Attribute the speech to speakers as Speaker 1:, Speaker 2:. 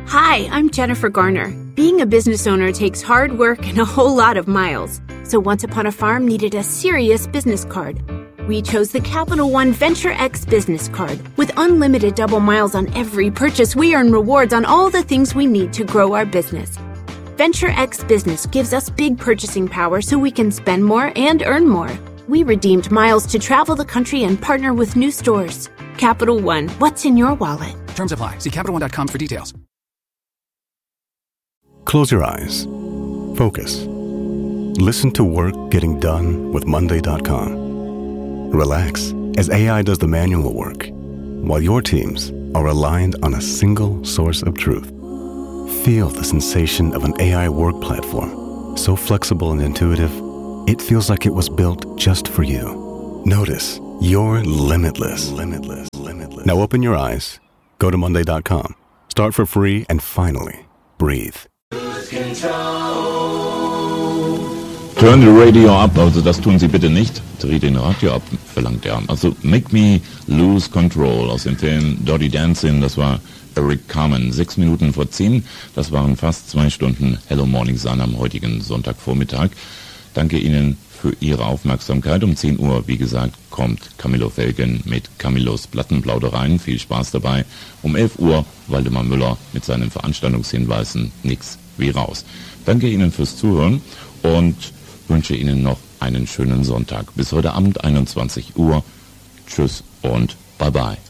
Speaker 1: Hi, I'm Jennifer Garner. Being a business owner takes hard work and a whole lot of miles. So Once Upon a Farm needed a serious business card. We chose the Capital One Venture X business card. With unlimited double miles on every purchase, we earn rewards on all the things we need to grow our business. Venture X Business gives us big purchasing power so we can spend more and earn more. We redeemed miles to travel the country and partner with new stores. Capital One, what's in your wallet?
Speaker 2: Terms apply. See CapitalOne.com for details.
Speaker 3: Close your eyes. Focus. Listen to work getting done with Monday.com. Relax as AI does the manual work, while your teams are aligned on a single source of truth. Feel the sensation of an AI work platform, so flexible and intuitive, it feels like it was built just for you. Notice you're limitless. Now open your eyes, go to Monday.com, start for free, and finally, breathe.
Speaker 4: Turn the radio up, also das tun Sie bitte nicht. Dreht den Radio ab, verlangt er. Also Make Me Lose Control aus dem Film Dirty Dancing, das war Eric Carmen. 6 Minuten vor 10, das waren fast 2 Stunden Hello Morning Sun am heutigen Sonntagvormittag. Danke Ihnen für Ihre Aufmerksamkeit. Um 10 Uhr, wie gesagt, kommt Camillo Felgen mit Camillos Plattenplaudereien. Viel Spaß dabei. Um 11 Uhr Waldemar Müller mit seinen Veranstaltungshinweisen. Nix wie raus. Danke Ihnen fürs Zuhören und wünsche Ihnen noch einen schönen Sonntag. Bis heute Abend 21 Uhr. Tschüss und Bye-bye.